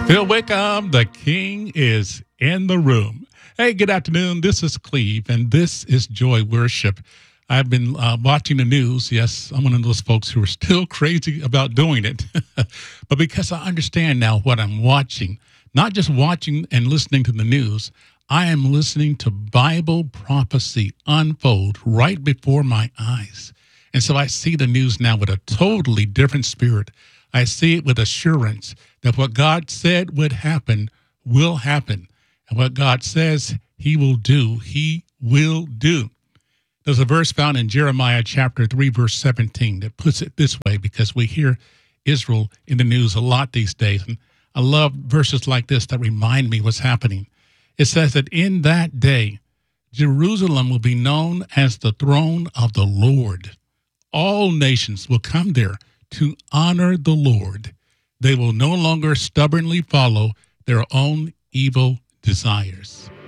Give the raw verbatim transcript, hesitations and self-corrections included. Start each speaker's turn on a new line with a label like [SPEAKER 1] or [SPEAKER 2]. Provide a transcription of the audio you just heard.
[SPEAKER 1] Well, welcome. The king is in the room. Hey, good afternoon. This is Cleve, and this is Joy Worship. I've been uh, watching the news. Yes, I'm one of those folks who are still crazy about doing it. But because I understand now what I'm watching, not just watching and listening to the news, I am listening to Bible prophecy unfold right before my eyes. And so I see the news now with a totally different spirit. I see it with assurance that what God said would happen will happen. And what God says he will do, he will do. There's a verse found in Jeremiah chapter three, verse seventeen that puts it this way, because we hear Israel in the news a lot these days. And I love verses like this that remind me what's happening. It says that in that day, Jerusalem will be known as the throne of the Lord. All nations will come there to honor the Lord. They will no longer stubbornly follow their own evil desires.